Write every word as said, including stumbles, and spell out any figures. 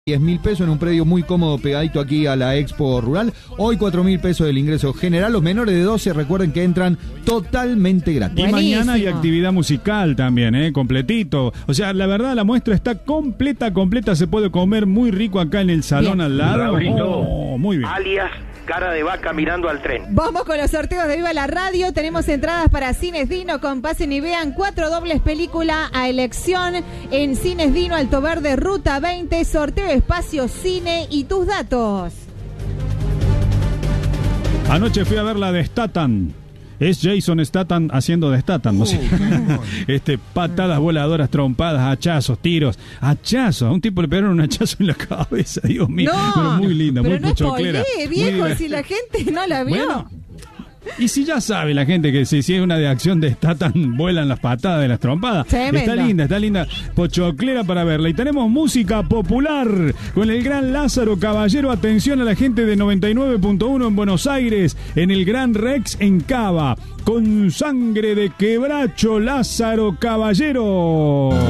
diez mil pesos en un predio muy cómodo pegadito aquí a la Expo Rural. Hoy cuatro mil pesos del ingreso general. Los menores de doce recuerden que entran totalmente gratis. Y mañana hay actividad musical también, ¿eh? Completito. O sea, la verdad la muestra está completa, completa. Se puede comer muy rico acá en el salón bien. Al lado. Oh, muy bien. Alias cara de vaca mirando al tren. Vamos con los sorteos de Viva la Radio. Tenemos entradas para Cines Dino. Compasen y vean cuatro dobles película a elección en Cines Dino, Alto Verde, Ruta veinte. Sorteo Espacio Cine y tus datos. Anoche fui a ver la de Statham. Es Jason Statham haciendo de Statham, no sé. Oh, este, patadas voladoras, trompadas, hachazos, tiros, hachazos. A un tipo le pegaron un hachazo en la cabeza, Dios mío. No, pero muy linda, pero muy no puchoclera. Spoilé, viejo, si la gente no la vio. Bueno, y si ya sabe la gente que si, si es una de acción de Statham, vuelan las patadas de las trompadas. Tremendo. Está linda, está linda, pochoclera para verla. Y tenemos música popular con el gran Lázaro Caballero. Atención a la gente de noventa y nueve punto uno en Buenos Aires, en el Gran Rex en Cava. Con sangre de quebracho, Lázaro Caballero.